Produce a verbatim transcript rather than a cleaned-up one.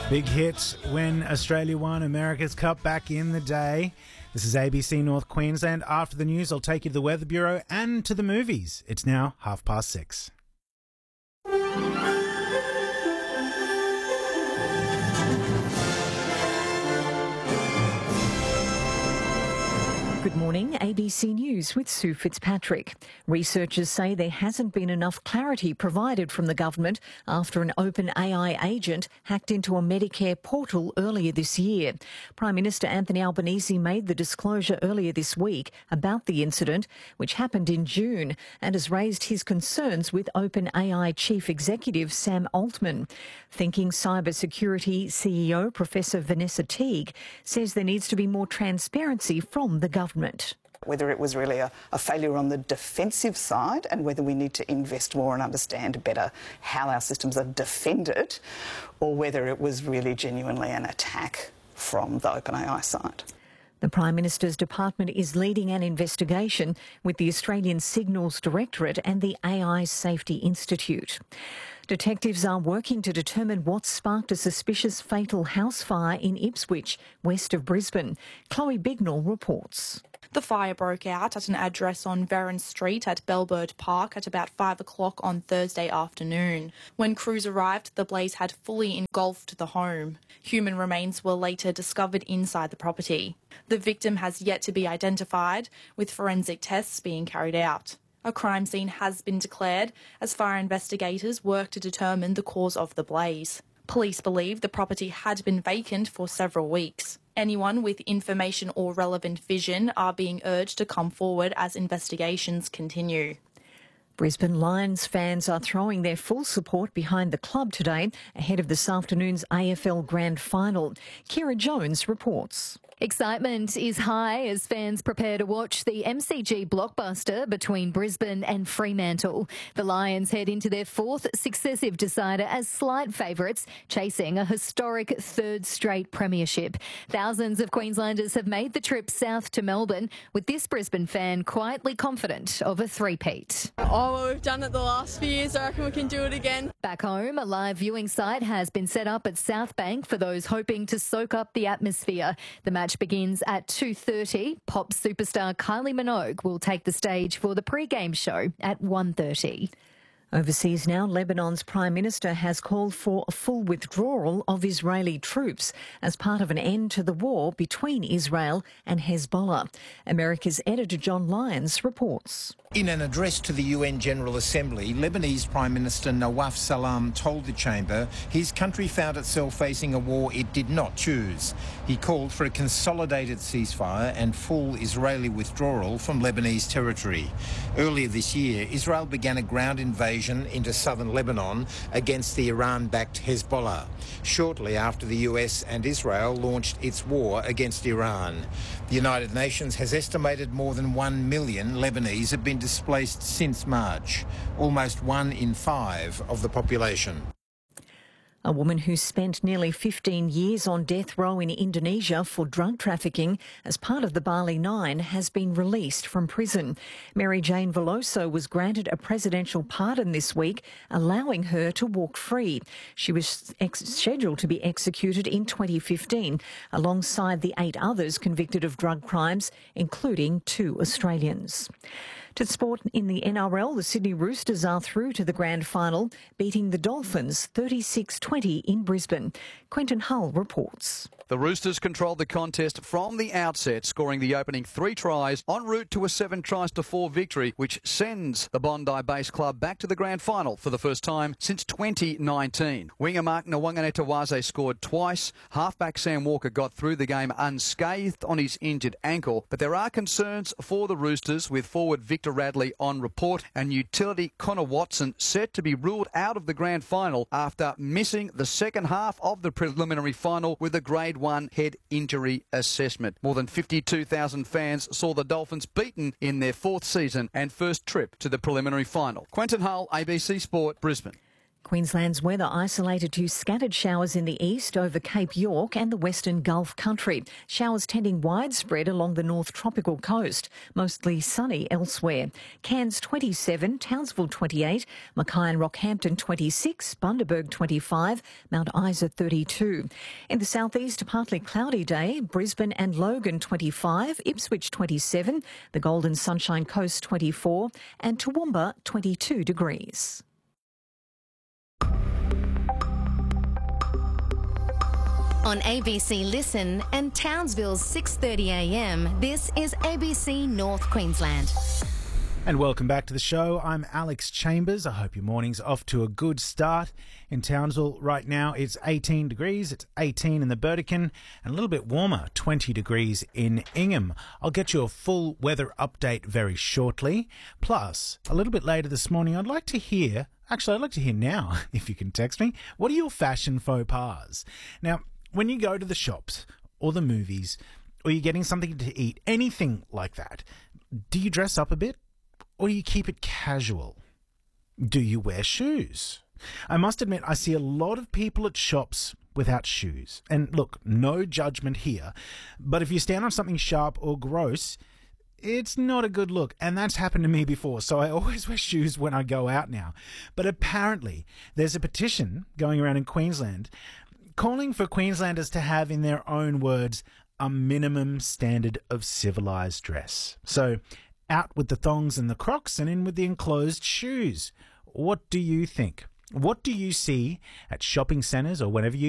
Big hit when Australia won America's Cup back in the day. This is A B C North Queensland. After the news, I'll take you to the Weather Bureau and to the movies. It's now half past six. Good morning, A B C News with Sue Fitzpatrick. Researchers say there hasn't been enough clarity provided from the government after an OpenAI agent hacked into a Medicare portal earlier this year. Prime Minister Anthony Albanese made the disclosure earlier this week about the incident, which happened in June, and has raised his concerns with OpenAI Chief Executive Sam Altman. Thinking Cybersecurity C E O Professor Vanessa Teague says there needs to be more transparency from the government. Whether it was really a, a failure on the defensive side and whether we need to invest more and understand better how our systems are defended, or whether it was really genuinely an attack from the OpenAI side. The Prime Minister's department is leading an investigation with the Australian Signals Directorate and the A I Safety Institute. Detectives are working to determine what sparked a suspicious fatal house fire in Ipswich, west of Brisbane. Chloe Bignell reports. The fire broke out at an address on Verron Street at Bellbird Park at about five o'clock on Thursday afternoon. When crews arrived, the blaze had fully engulfed the home. Human remains were later discovered inside the property. The victim has yet to be identified, with forensic tests being carried out. A crime scene has been declared as fire investigators work to determine the cause of the blaze. Police believe the property had been vacant for several weeks. Anyone with information or relevant vision are being urged to come forward as investigations continue. Brisbane Lions fans are throwing their full support behind the club today ahead of this afternoon's A F L Grand Final. Kira Jones reports. Excitement is high as fans prepare to watch the M C G blockbuster between Brisbane and Fremantle. The Lions head into their fourth successive decider as slight favourites, chasing a historic third straight premiership. Thousands of Queenslanders have made the trip south to Melbourne, with this Brisbane fan quietly confident of a three-peat. Oh, well, we've done it the last few years. I reckon we can do it again. Back home, a live viewing site has been set up at South Bank for those hoping to soak up the atmosphere. The match begins at two thirty. Pop superstar Kylie Minogue will take the stage for the pre-game show at one thirty. Overseas now, Lebanon's Prime Minister has called for a full withdrawal of Israeli troops as part of an end to the war between Israel and Hezbollah. America's editor John Lyons reports. In an address to the U N General Assembly, Lebanese Prime Minister Nawaf Salam told the chamber his country found itself facing a war it did not choose. He called for a consolidated ceasefire and full Israeli withdrawal from Lebanese territory. Earlier this year, Israel began a ground invasion into southern Lebanon against the Iran-backed Hezbollah, shortly after the U S and Israel launched its war against Iran. The United Nations has estimated more than one million Lebanese have been displaced since March, almost one in five of the population. A woman who spent nearly fifteen years on death row in Indonesia for drug trafficking as part of the Bali Nine has been released from prison. Mary Jane Veloso was granted a presidential pardon this week, allowing her to walk free. She was ex- scheduled to be executed in twenty fifteen, alongside the eight others convicted of drug crimes, including two Australians. To sport in the N R L, the Sydney Roosters are through to the grand final, beating the Dolphins thirty-six twenty in Brisbane. Quentin Hull reports. The Roosters controlled the contest from the outset, scoring the opening three tries en route to a seven tries to four victory, which sends the Bondi-based club back to the grand final for the first time since twenty nineteen. Winger Mark Nwanganetawaze scored twice. Halfback Sam Walker got through the game unscathed on his injured ankle, but there are concerns for the Roosters, with forward Victor Radley on report and utility Connor Watson set to be ruled out of the grand final after missing the second half of the preliminary final with a grade one head injury assessment. More than fifty-two thousand fans saw the Dolphins beaten in their fourth season and first trip to the preliminary final. Quentin Hull, A B C Sport, Brisbane. Queensland's weather isolated to scattered showers in the east over Cape York and the western Gulf country. Showers tending widespread along the north tropical coast, mostly sunny elsewhere. Cairns twenty-seven, Townsville twenty-eight, Mackay and Rockhampton twenty-six, Bundaberg twenty-five, Mount Isa thirty-two. In the southeast, partly cloudy day, Brisbane and Logan twenty-five, Ipswich twenty-seven, the Golden Sunshine Coast twenty-four and Toowoomba twenty-two degrees. On A B C Listen and Townsville's six thirty a m, this is A B C North Queensland. And welcome back to the show. I'm Alex Chambers. I hope your morning's off to a good start. In Townsville right now, it's eighteen degrees. It's eighteen in the Burdekin and a little bit warmer, twenty degrees in Ingham. I'll get you a full weather update very shortly. Plus, a little bit later this morning, I'd like to hear, actually, I'd like to hear now, if you can text me, what are your fashion faux pas? Now, when you go to the shops or the movies or you're getting something to eat, anything like that, do you dress up a bit or do you keep it casual? Do you wear shoes? I must admit, I see a lot of people at shops without shoes. And look, no judgment here, but if you stand on something sharp or gross, it's not a good look, and that's happened to me before, so I always wear shoes when I go out now. But apparently, there's a petition going around in Queensland calling for Queenslanders to have, in their own words, a minimum standard of civilised dress. So, out with the thongs and the Crocs and in with the enclosed shoes. What do you think? What do you see at shopping centres or whenever you